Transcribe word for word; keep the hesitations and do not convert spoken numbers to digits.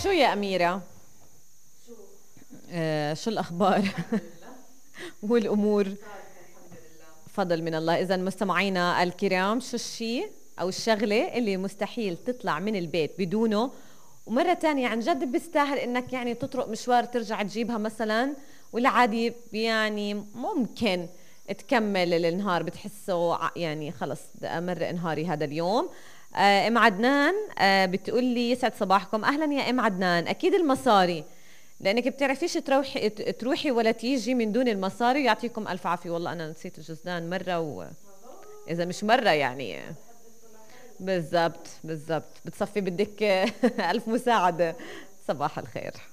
شو يا أميرة؟ آه شو الأخبار؟ والأمور فضل من الله. إذا مستمعينا الكرام، شو الشيء أو الشغلة اللي مستحيل تطلع من البيت بدونه، ومرة تانية عن جد بيستاهل إنك يعني تطرق مشوار ترجع تجيبها مثلا، ولا عادي يعني ممكن تكمل النهار بتحسه يعني خلص بدي أمر نهاري هذا اليوم. آه ام عدنان آه بتقول لي يسعد صباحكم. اهلا يا ام عدنان. اكيد المصاري، لانك بتعرفيش تروحي تروحي ولا تيجي من دون المصاري. يعطيكم الف عافيه. والله انا نسيت الجزدان مره، واذا مش مره يعني بالضبط بالضبط بتصفي بدك الف مساعده. صباح الخير.